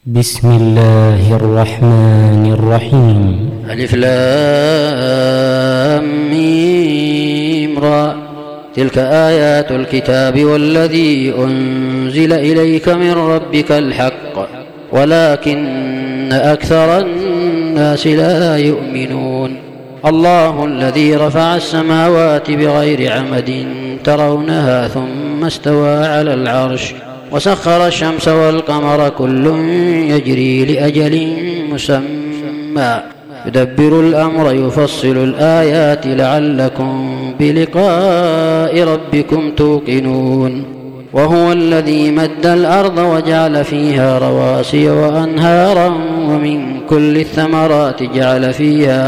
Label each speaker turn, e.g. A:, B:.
A: بسم الله الرحمن الرحيم.
B: ألف لام ميم را. تلك آيات الكتاب والذي أنزل إليك من ربك الحق ولكن أكثر الناس لا يؤمنون. الله الذي رفع السماوات بغير عمد ترونها ثم استوى على العرش وسخر الشمس والقمر كل يجري لأجل مسمى يدبر الأمر يفصل الآيات لعلكم بلقاء ربكم توقنون. وهو الذي مد الأرض وجعل فيها رواسي وأنهارا ومن كل الثمرات جعل فيها